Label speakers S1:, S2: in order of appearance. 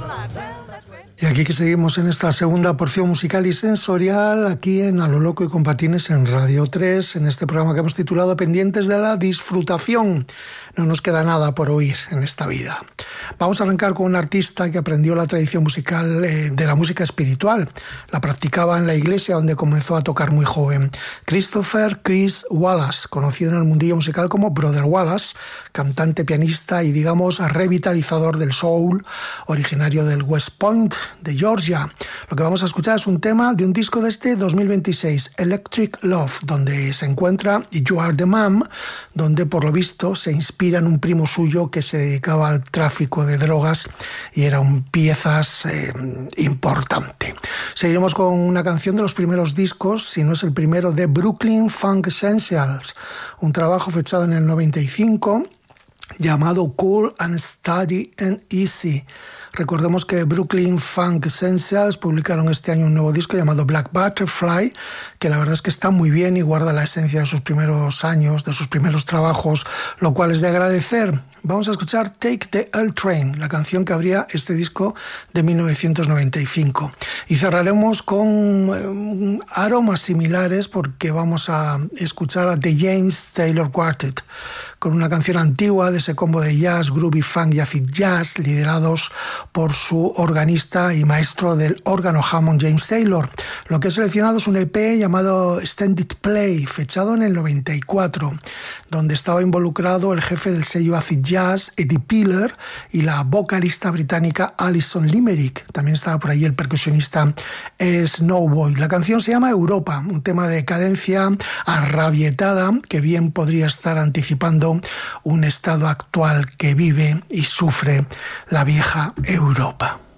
S1: Y aquí que seguimos en esta segunda porción musical y sensorial, aquí en A lo Loco y con Patines en Radio 3, en este programa que hemos titulado Pendientes de la Disfrutación. No nos queda nada por oír en esta vida. Vamos a arrancar con un artista que aprendió la tradición musical de la música espiritual. La practicaba en la iglesia donde comenzó a tocar muy joven. Christopher Chris Wallace, conocido en el mundillo musical como Brother Wallace, cantante, pianista y, digamos, revitalizador del soul, originario del West Point de Georgia. Lo que vamos a escuchar es un tema de un disco de este 2026, Electric Love, donde se encuentra You Are the Man, donde por lo visto se inspira en un primo suyo que se dedicaba al tráfico de drogas y era un piezas importante. Seguiremos con una canción de los primeros discos, si no es el primero, de Brooklyn Funk Essentials, un trabajo fechado en el 95 llamado Cool and Steady and Easy. Recordemos que Brooklyn Funk Essentials publicaron este año un nuevo disco llamado Black Butterfly, que la verdad es que está muy bien y guarda la esencia de sus primeros años, de sus primeros trabajos, lo cual es de agradecer. Vamos a escuchar Take the L Train, la canción que abría este disco de 1995. Y cerraremos con aromas similares porque vamos a escuchar a The James Taylor Quartet, con una canción antigua de ese combo de jazz, groovy funk y acid jazz, liderados por su organista y maestro del órgano Hammond, James Taylor. Lo que he seleccionado es un EP llamado Extended Play, fechado en el 94, donde estaba involucrado el jefe del sello acid jazz, Eddie Piller, y la vocalista británica Alison Limerick. También estaba por ahí el percusionista Snowboy. La canción se llama Europa, un tema de cadencia arrabietada que bien podría estar anticipando un estado actual que vive y sufre la vieja Europa.